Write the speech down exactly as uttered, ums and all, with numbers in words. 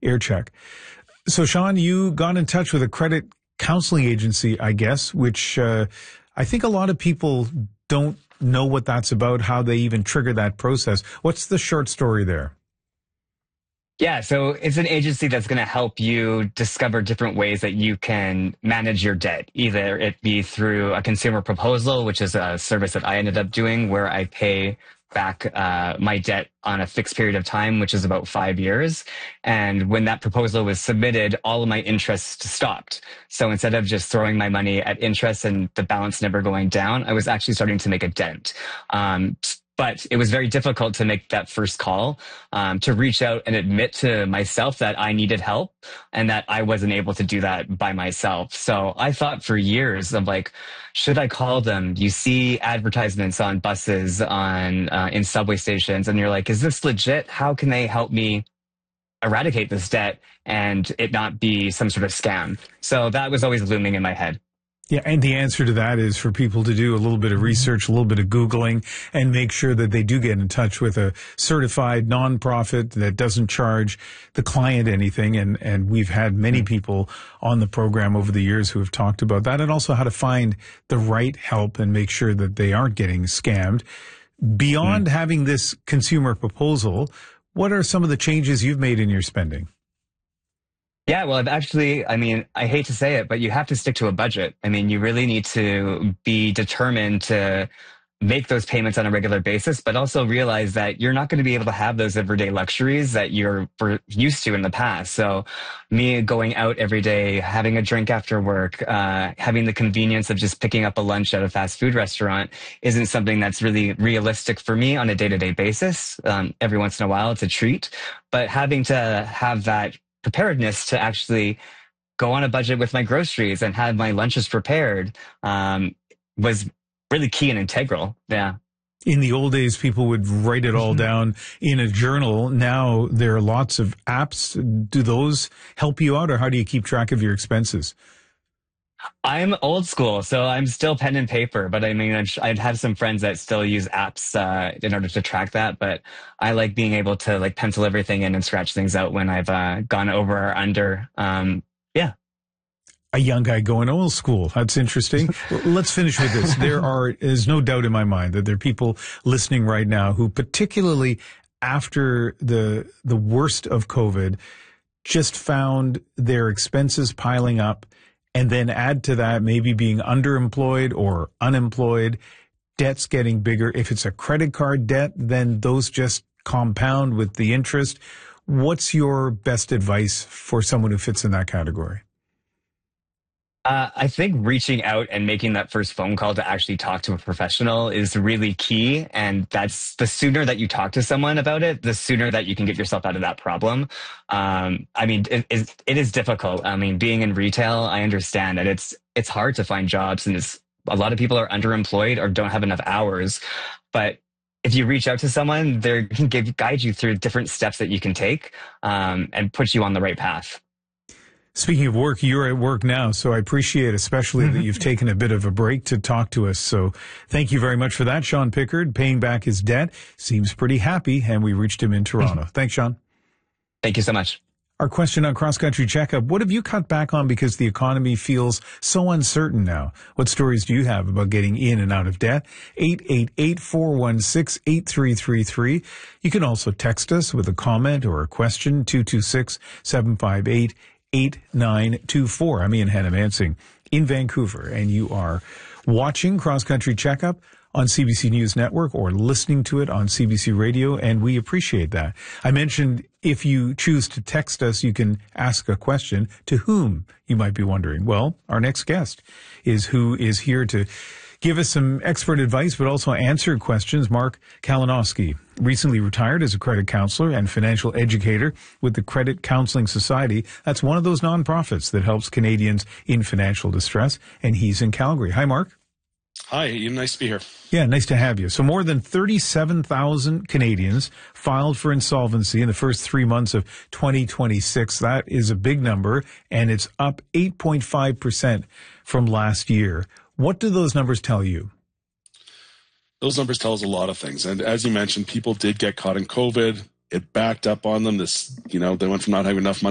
Aircheck. So, Sean, you got in touch with a credit counseling agency, I guess, which uh, I think a lot of people don't know what that's about, how they even trigger that process. What's the short story there? Yeah, so it's an agency that's going to help you discover different ways that you can manage your debt. Either it be through a consumer proposal, which is a service that I ended up doing where I pay back uh, my debt on a fixed period of time, which is about five years. And when that proposal was submitted, all of my interest stopped. So instead of just throwing my money at interest and the balance never going down, I was actually starting to make a dent. Um, But it was very difficult to make that first call, um, to reach out and admit to myself that I needed help and that I wasn't able to do that by myself. So I thought for years of like, should I call them? You see advertisements on buses, on uh, in subway stations, and you're like, is this legit? How can they help me eradicate this debt and it not be some sort of scam? So that was always looming in my head. Yeah, and the answer to that is for people to do a little bit of research, a little bit of Googling, and make sure that they do get in touch with a certified nonprofit that doesn't charge the client anything. And, and we've had many people on the program over the years who have talked about that, and also how to find the right help and make sure that they aren't getting scammed. Beyond mm-hmm. having this consumer proposal, what are some of the changes you've made in your spending? Yeah, well, I've actually, I mean, I hate to say it, but you have to stick to a budget. I mean, you really need to be determined to make those payments on a regular basis, but also realize that you're not going to be able to have those everyday luxuries that you're used to in the past. So me going out every day, having a drink after work, uh, having the convenience of just picking up a lunch at a fast food restaurant isn't something that's really realistic for me on a day-to-day basis. Um, every once in a while, it's a treat, but having to have that preparedness to actually go on a budget with my groceries and have my lunches prepared um, was really key and integral. Yeah. In the old days, people would write it all mm-hmm. down in a journal. Now there are lots of apps. Do those help you out, or how do you keep track of your expenses? I'm old school, so I'm still pen and paper, but I mean, I've, I'd have some friends that still use apps uh, in order to track that, but I like being able to like pencil everything in and scratch things out when I've uh, gone over or under. Um, yeah. A young guy going old school. That's interesting. Let's finish with this. There are, there's no doubt in my mind that there are people listening right now who, particularly after the the worst of COVID, just found their expenses piling up. And then add to that maybe being underemployed or unemployed, debts getting bigger. If it's a credit card debt, then those just compound with the interest. What's your best advice for someone who fits in that category? Uh, I think reaching out and making that first phone call to actually talk to a professional is really key. And that's the sooner that you talk to someone about it, the sooner that you can get yourself out of that problem. Um, I mean, it, it, it is difficult. I mean, being in retail, I understand that it's, it's hard to find jobs, and it's, a lot of people are underemployed or don't have enough hours. But if you reach out to someone, they can give, guide you through different steps that you can take um, and put you on the right path. Speaking of work, you're at work now, so I appreciate especially that you've taken a bit of a break to talk to us. So thank you very much for that. Sean Pickard, paying back his debt, seems pretty happy, and we reached him in Toronto. Thanks, Sean. Thank you so much. Our question on Cross Country Checkup: what have you cut back on because the economy feels so uncertain now? What stories do you have about getting in and out of debt? eight eight eight, four one six, eight three three three. You can also text us with a comment or a question, two two six, seven five eight, eight nine two four. I'm Ian Hannah-Mansing in Vancouver, and you are watching Cross Country Checkup on C B C News Network or listening to it on C B C Radio, and we appreciate that. I mentioned if you choose to text us, you can ask a question. To whom, you might be wondering? Well, our next guest is who is here to give us some expert advice, but also answer questions. Mark Kalinowski, recently retired as a credit counselor and financial educator with the Credit Counseling Society. That's one of those nonprofits that helps Canadians in financial distress, and he's in Calgary. Hi, Mark. Hi, Ian. Nice to be here. Yeah, nice to have you. So more than thirty-seven thousand Canadians filed for insolvency in the first three months of twenty twenty-six. That is a big number, and it's up eight point five percent from last year. What do those numbers tell you? Those numbers tell us a lot of things. And as you mentioned, people did get caught in COVID. It backed up on them. This, you know, they went from not having enough money